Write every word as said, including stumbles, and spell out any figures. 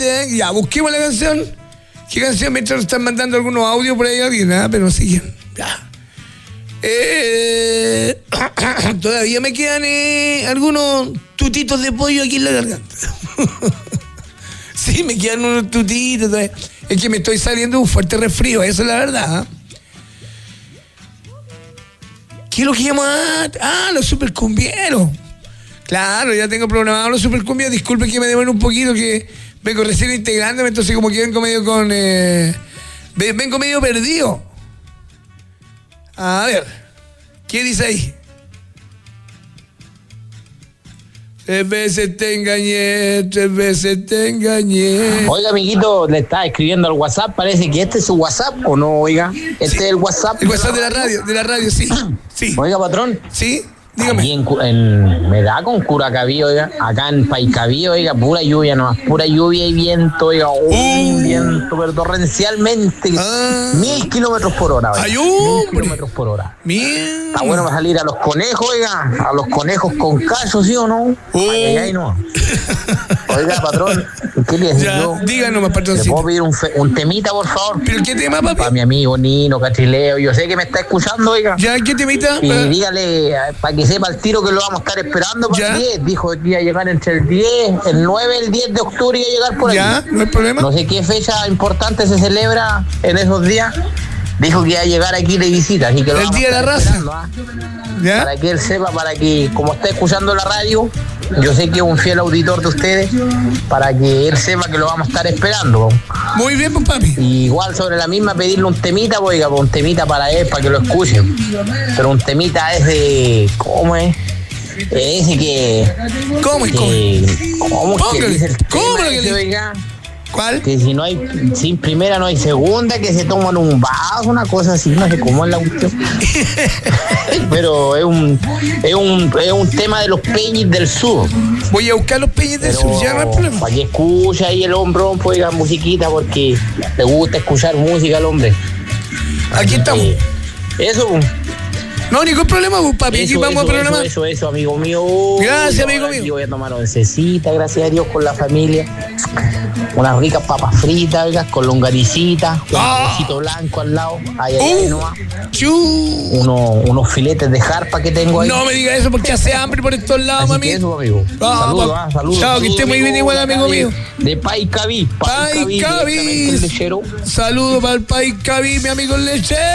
Ya, busquemos la canción. ¿Qué canción? Mientras nos están mandando algunos audios por ahí alguien, ¿eh? Pero siguen. Ya. Eh, todavía me quedan eh, algunos tutitos de pollo aquí en la garganta. Sí, me quedan unos tutitos todavía. Es que me estoy saliendo un fuerte resfrío, eso es la verdad. ¿eh? ¿Qué es lo que llaman? Ah, los supercumbieros. Claro, ya tengo programado los supercumbieros. Disculpe que me demore un poquito, que vengo recién integrándome, entonces como que vengo medio con... Eh, vengo medio perdido. A ver, ¿qué dice ahí? Tres veces te engañé, tres veces te engañé. Oiga, amiguito, le está escribiendo al WhatsApp, parece que este es su WhatsApp, ¿o no, oiga? Este sí, es el WhatsApp. El WhatsApp de la radio, de la radio, sí. Sí. Oiga, patrón. Sí, dígame. Aquí en, en me da con Curacaví, oiga, acá en Paicaví, oiga, pura lluvia nomás, pura lluvia y viento, oiga, un uh. viento, pero torrencialmente, ah. mil kilómetros por hora, oiga. Ay, mil kilómetros por hora. Mil. Está bueno para salir a los conejos, oiga, a los conejos con callo, ¿sí o no? Uh. Ay, ay, ay, no. Oiga, patrón, ¿qué le decía yo? Díganos, patroncito. ¿Le puedo pedir un, fe, un temita, por favor? ¿Pero qué tema, papi? Para mi amigo Nino Cachileo, yo sé que me está escuchando, oiga. ¿Ya qué temita? Y uh. dígale, para que sepa el tiro que lo vamos a estar esperando para el diez. Dijo que iba a llegar entre el diez, el nueve, el diez de octubre iba a llegar por ahí. Ya, no hay problema. No sé qué fecha importante se celebra en esos días. Dijo que iba a llegar aquí de visita, así que lo el vamos día de la raza. ¿Ah? ¿Ya? Para que él sepa, para que, como está escuchando la radio, yo sé que es un fiel auditor de ustedes, para que él sepa que lo vamos a estar esperando. Muy bien, pues, papi. Y igual sobre la misma pedirle un temita, pues, oiga, un temita para él, para que lo escuchen. Pero un temita es de... ¿Cómo es? Ese que... ¿Cómo es? Que, ¿Cómo es que dice el ¿Cómo tema que ese, oiga? ¿Cuál? Que si no hay, sin primera no hay segunda, que se toman un vaso, una cosa así, no sé cómo es la cuestión. Pero es un, es un, es un tema de los Peñis del Sur. Voy a buscar los Peñis del Sur, ya no hay problema. Para que escuche ahí el hombrón, pues oiga musiquita, porque le gusta escuchar música al hombre. Aquí estamos. Eh, eso, pues. No, ningún problema, papi. Eso, Aquí vamos eso, a programar. Eso, eso, eso, amigo mío. Gracias, amigo mío. Aquí voy a tomar oncecita, gracias a Dios, con la familia. Unas ricas papas fritas, oiga, con longaricitas, un arrocito blanco al lado. Ahí, ahí, ahí, nomás. Uno, unos filetes de jarpa que tengo ahí. No me diga eso porque hace hambre por estos lados, así mami. Que eso, amigo. Ah, saludos, ah, saludos. Chao, que esté muy bien igual, amigo mío. De Paicaví. Paicaví. Saludos para el Paicaví, mi amigo lechero.